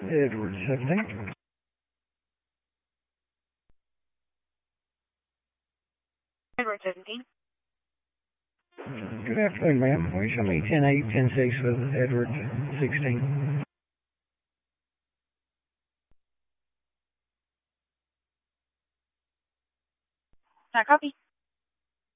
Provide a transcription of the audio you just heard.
Edward 17. Edward 17. Good afternoon, ma'am. We show me 10-8, 10-6 with Edward 16. Copy.